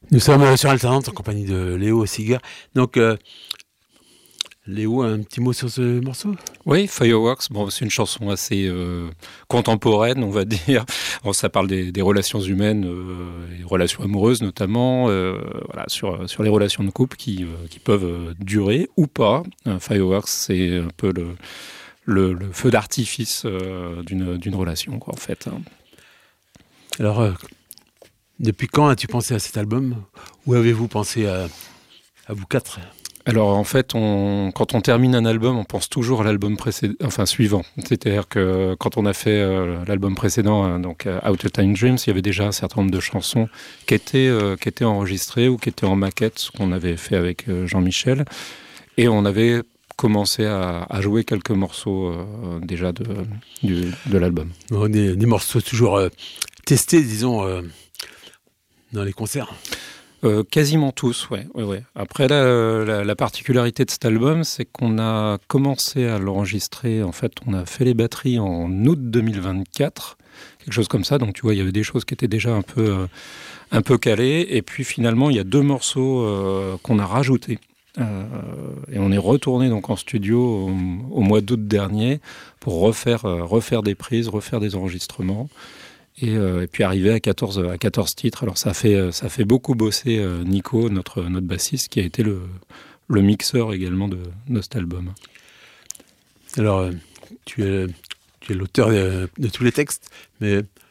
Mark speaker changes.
Speaker 1: Nous sommes sur Alternante en compagnie de Léo Seeger. Donc, Léo, un petit mot sur ce morceau?
Speaker 2: Oui, Fireworks, bon, c'est une chanson assez contemporaine, on va dire. Bon, ça parle des relations humaines, et relations amoureuses notamment, voilà, sur les relations de couple qui peuvent durer ou pas. Fireworks, c'est un peu le feu d'artifice d'une relation, quoi, en fait.
Speaker 1: Alors, depuis quand as-tu pensé à cet album? Où avez-vous pensé à vous quatre?
Speaker 2: Alors en fait, quand on termine un album, on pense toujours à l'album précédent, enfin suivant. C'est-à-dire que quand on a fait l'album précédent, donc Out of Time Dreams, il y avait déjà un certain nombre de chansons qui étaient enregistrées ou qui étaient en maquette, ce qu'on avait fait avec Jean-Michel, et on avait commencé à jouer quelques morceaux déjà de l'album.
Speaker 1: Bon, des morceaux toujours testés, disons, dans les concerts.
Speaker 2: Quasiment tous, ouais, ouais, ouais. Après, la particularité de cet album, c'est qu'on a commencé à l'enregistrer. En fait, on a fait les batteries en août 2024, quelque chose comme ça. Donc, tu vois, il y avait des choses qui étaient déjà un peu calées. Et puis, finalement, il y a deux morceaux qu'on a rajoutés. Et on est retourné donc en studio au mois d'août dernier pour refaire des prises, refaire des enregistrements. Et puis arriver à 14 titres. Alors ça fait beaucoup bosser Nico, notre bassiste, qui a été le mixeur également de cet album.
Speaker 1: Alors, tu es l'auteur de tous les textes, mais